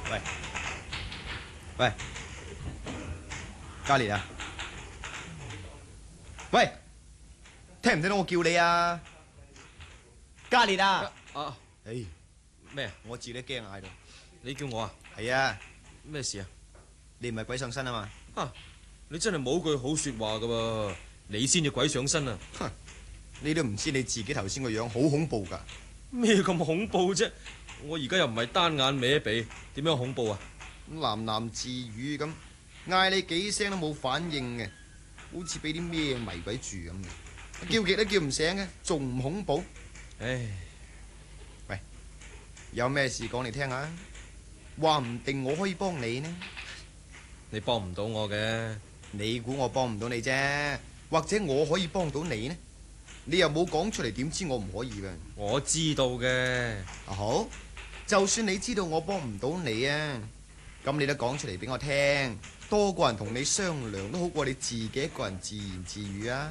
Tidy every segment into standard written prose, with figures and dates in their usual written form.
喂喂，嘉烈啊！喂，聽唔聽到我叫你啊？嘉烈啊！唉， 咩？ 我自己驚嗌到。 你叫我啊？ 係啊， 咩事啊？ 你唔係鬼上身啊嘛？ 你真係冇句好說話噶噃，你先至鬼上身啊！ 你都唔知你自己頭先個樣好恐怖噶。 咩咁恐怖啫？我而家又唔係單眼歪鼻，點樣恐怖啊？ 喃喃自語咁，嗌你幾聲都冇反應嘅，好似俾啲咩迷鬼住咁嘅，叫極都叫唔醒嘅，仲唔恐怖？ 唉， 喂，有咩事講嚟聽下？話唔定我可以幫你呢。 你幫唔到我嘅。 你估我幫唔到你啫？或者我可以幫到你呢？你又冇講出嚟，點知我唔可以㗎？ 我知道嘅。 好，就算你知道我幫唔到你啊，咁你都講出嚟俾我聽，多個人同你商量都好過你自己一個人自言自語啊。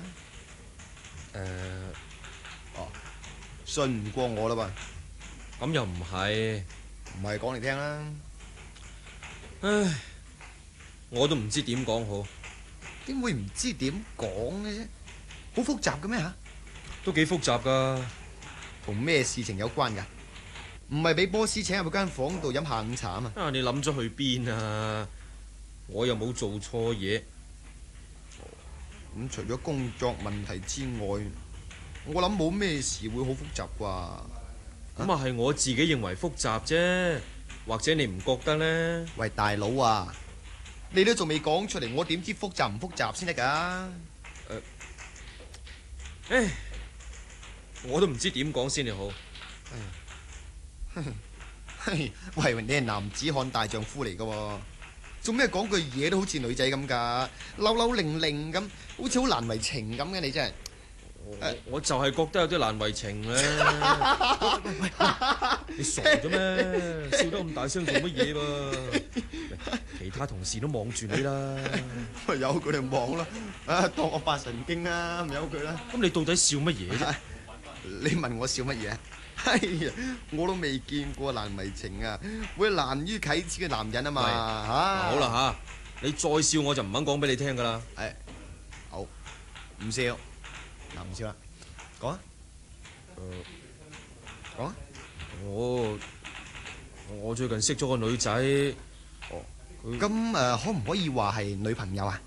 信唔過我啦噃？ 咁又唔係。 唔係講嚟聽啦。 唉，我都唔知點講好。 點會唔知點講嘅啫？好複雜嘅咩吓？ 都幾複雜噶。 同咩事情有關噶？唔係俾波斯請入間房度飲下午茶啊嘛？ 你諗咗去邊啊？我又冇做錯嘢。 咁除咗工作問題之外，我諗冇咩事會好複雜啩？ 咁係我自己認為複雜啫，或者你唔覺得呢？ 喂，大佬啊，你都仲未講出嚟，我點知複雜唔複雜先得噶？ 唉，我都唔知點講先至好。 喂，你係男子漢大丈夫嚟噶，做咩講句嘢都好似女仔咁噶，扭扭擰擰咁，好似好難為情咁嘅，你真係。 我就係覺得有啲難為情咧。你傻咗咩？笑得咁大聲做乜嘢噃？其他同事都望住你啦。 由佢哋望啦，當我發神經啦，咪由佢啦。 咁你到底笑乜嘢啫？ 你問我笑乜嘢？哎呀，我都未見過難為情啊，會難於啟齒嘅男人啊嘛。 好啦你再笑我就唔肯講俾你聽噶啦。 好，唔笑。唔笑啦，講啊，講啊。 我最近識咗個女仔。 咁可唔可以話係女朋友啊？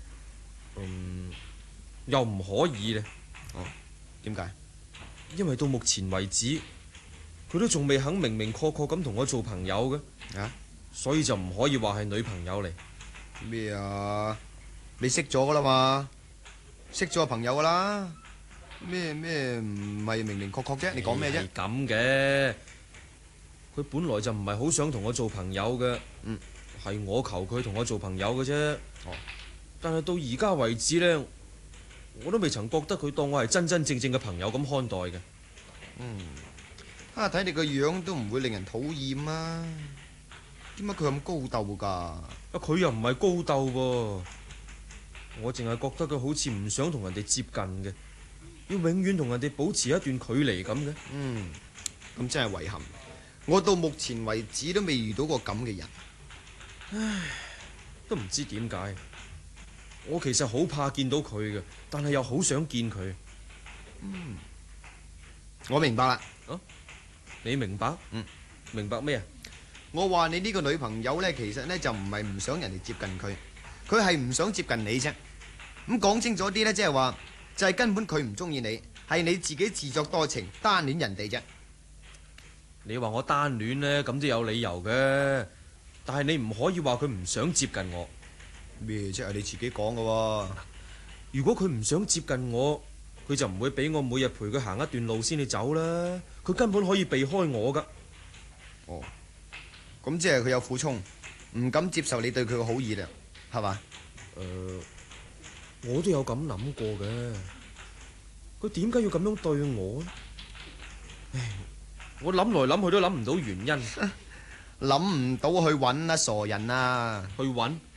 又唔可以咧。 點解？ 因為到目前為止，佢都仲未肯明明確確咁同我做朋友嘅。所以就唔可以話係女朋友嚟。 咩啊？你識咗噶啦嘛？識咗個朋友噶啦。咩唔係明明確確啫？你講咩啫？ 係咁嘅，佢本來就唔係好想同我做朋友嘅。係我求佢同我做朋友嘅啫。但係到而家為止呢，我都未曾覺得佢當我係真真正正嘅朋友咁看待嘅。 睇你個樣都唔會令人討厭啊。點解佢咁高鬥噶？ 佢又唔係高鬥喎，我淨係覺得佢好似唔想同人哋接近嘅。要永遠同人哋保持一段距離咁嘅。 咁真係遺憾。我到目前為止都未遇到過咁嘅人。 唉，都唔知點解。我其實好怕見到佢嘅，但係又好想見佢。 我明白啦。 你明白？明白咩啊？ 我話你呢個女朋友呢，其實呢就唔係唔想人哋接近佢，佢係唔想接近你啫。咁講清楚啲呢，即係話。就係根本佢唔中意你，係你自己自作多情，單戀人哋啫。 你話我單戀呢，咁都有理由嘅，但係你唔可以話佢唔想接近我。 咩啫？係你自己講嘅。 如果佢唔想接近我，佢就唔會俾我每日陪佢行一段路先至走啦。佢根本可以避開我噶。 咁即係佢有苦衷，唔敢接受你對佢嘅好意啦，係嘛？ 我都有咁諗過嘅，佢點解要咁樣對我呢？唉，我諗來諗去都諗唔到原因。 諗唔到去揾啊，傻人啊！ 去揾？